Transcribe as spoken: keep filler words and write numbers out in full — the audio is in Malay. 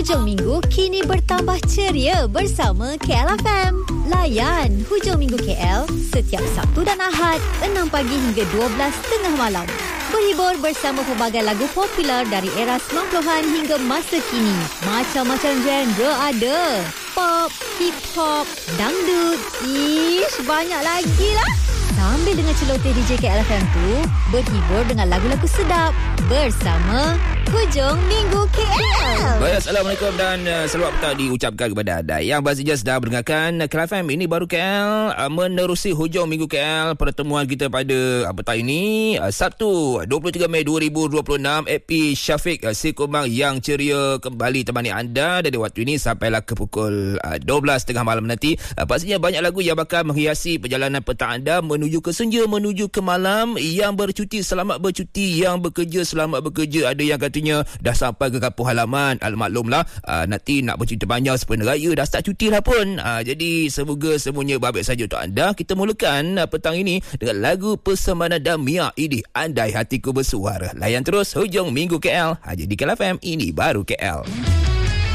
Hujung minggu kini bertambah ceria bersama K L F M. Layan Hujung Minggu K L setiap Sabtu dan Ahad enam pagi hingga dua belas tengah malam. Berhibur bersama pelbagai lagu popular dari era sembilan puluhan hingga masa kini. Macam-macam genre ada. Pop, hip hop, dangdut. Ish, banyak lagi lah. Sambil dengan celoteh D J K L F M tu, berhibur dengan lagu-lagu sedap bersama Hujung Minggu K L. Baik, Assalamualaikum dan uh, selamat petang diucapkan kepada anda yang baru saja sedang mendengarkan K L F M. Ini baru K L uh, menerusi Hujung Minggu K L. Pertemuan kita pada uh, petang ini uh, Sabtu dua puluh tiga Mei dua ribu dua puluh enam. A P Syafiq uh, si kumbang yang ceria kembali temani anda dari waktu ini sampailah ke pukul uh, dua belas tengah malam nanti. Uh, pastinya banyak lagu yang bakal menghiasi perjalanan petang anda menuju ke senja, menuju ke malam. Yang bercuti selamat bercuti, yang bekerja selamat bekerja. Ada yang katanya dah sampai ke kampung halaman. Almaklumlah, uh, nanti nak bercuti panjang sepenuh raya, dah start cuti lah pun. Uh, jadi semoga semuanya baik-baik saja untuk anda. Kita mulakan uh, petang ini dengan lagu Persembahan Damia Idih Andai Hatiku Bersuara. Layan terus Hujung Minggu K L hanya di K L F M. Ini baru K L.